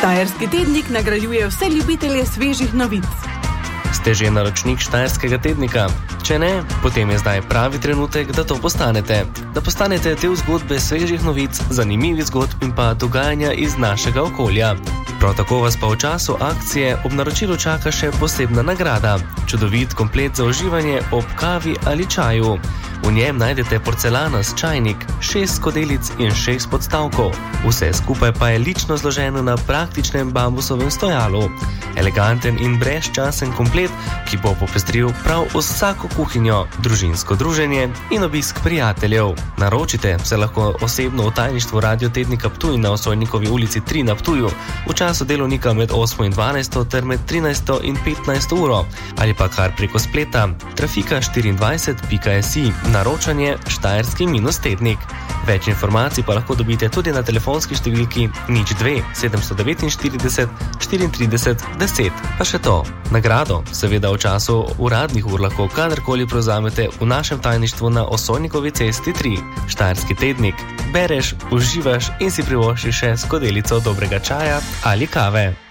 Štajerski tednik nagrajuje vse ljubitelje svežih novic. Ste že naročnik Štajerskega tednika? Če ne, potem je zdaj pravi trenutek, da to postanete. Da postanete del zgodbe svežih novic, zanimivih zgodb in pa dogajanja iz našega okolja. Prav tako vas pa v času akcije ob naročilu čaka še posebna nagrada. Čudovit komplet za uživanje ob kavi ali čaju. V njem najdete porcelanast čajnik, 6 skodelic in 6 podstavkov. Vse skupaj pa je lično zloženo na praktičnem bambusovem stojalu. Eleganten in brezčasen komplet, ki bo popestril prav vsako kuhinjo, družinsko druženje in obisk prijateljev. Naročite se lahko osebno v tajništvu Radiotednika Ptuj na Osojnikovi ulici 3 na Ptuju v času delovnika med 8 in 12 ter med 13 in 15 uro ali pa kar preko spleta trafika24.si naročanje Štajerski-tednik. Več informacij pa lahko dobite tudi na telefonski številki 02 749 34 10. Pa še to, nagrado seveda v času uradnih ur lahko kadarkoli prevzamete v našem tajništvu na Osojnikovi cesti 3. Štajerski tednik. Bereš, uživaš in si privoščiš še skodelico dobrega čaja ali kave.